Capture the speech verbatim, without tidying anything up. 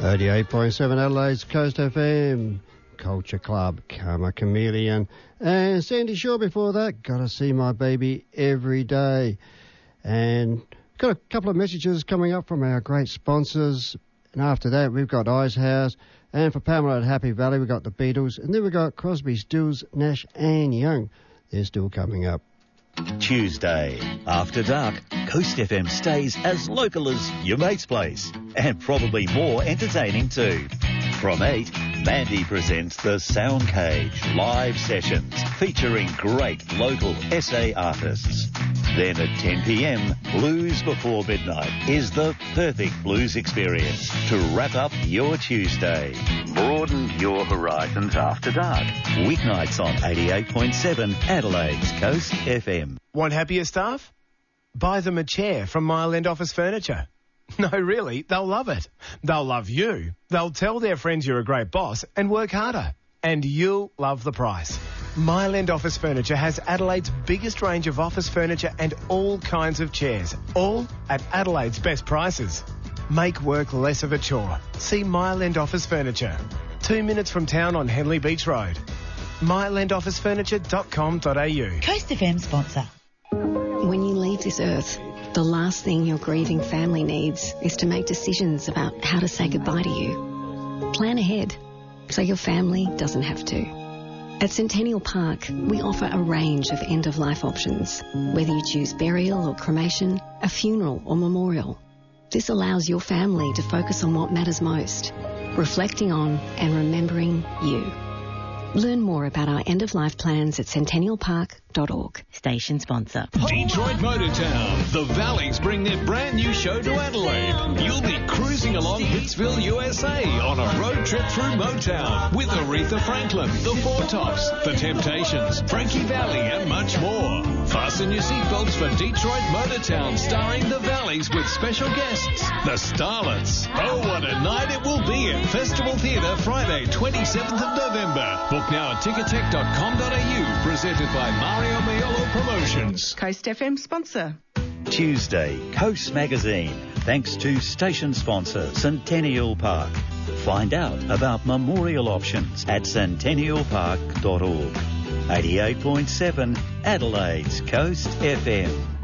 eighty-eight point seven Adelaide's Coast F M, Culture Club, Karma Chameleon, and Sandy Shaw before that, Gotta See My Baby Every Day. And got a couple of messages coming up from our great sponsors, and after that we've got Ice House, and for Pamela at Happy Valley we've got the Beatles, and then we've got Crosby, Stills, Nash and Young. They're still coming up. Tuesday, after dark, Coast F M stays as local as your mate's place, and probably more entertaining too. From eight, Mandy presents the Sound Cage live sessions featuring great local S A artists. Then at ten p.m, Blues Before Midnight is the perfect blues experience to wrap up your Tuesday. Broaden your horizons after dark. Weeknights on eighty-eight point seven Adelaide's Coast F M. Want happier staff? Buy them a chair from Mile End Office Furniture. No, really, they'll love it. They'll love you. They'll tell their friends you're a great boss and work harder. And you'll love the price. Mile End Office Furniture has Adelaide's biggest range of office furniture and all kinds of chairs, all at Adelaide's best prices. Make work less of a chore. See Mile End Office Furniture. Two minutes from town on Henley Beach Road. mile end office furniture dot com dot a u. Coast F M sponsor. When you leave this earth, the last thing your grieving family needs is to make decisions about how to say goodbye to you. Plan ahead so your family doesn't have to. At Centennial Park, we offer a range of end-of-life options, whether you choose burial or cremation, a funeral or memorial. This allows your family to focus on what matters most, reflecting on and remembering you. Learn more about our end-of-life plans at centennial park dot org. Station sponsor. Detroit Motortown. The Valleys bring their brand new show to Adelaide. You'll be cruising along Hitsville, U S A on a road trip through Motown with Aretha Franklin, The Four Tops, The Temptations, Frankie Valli and much more. Fasten your seatbelts for Detroit Motortown starring The Valleys with special guests, The Starlets. Oh, what a night it will be at Festival Theatre Friday, twenty-seventh of November. Book now at ticketek dot com dot a u. Presented by Mario Maiolo Promotions. Coast F M sponsor. Tuesday, Coast Magazine, thanks to station sponsor Centennial Park. Find out about memorial options at centennial park dot org. eighty-eight point seven Adelaide's Coast F M.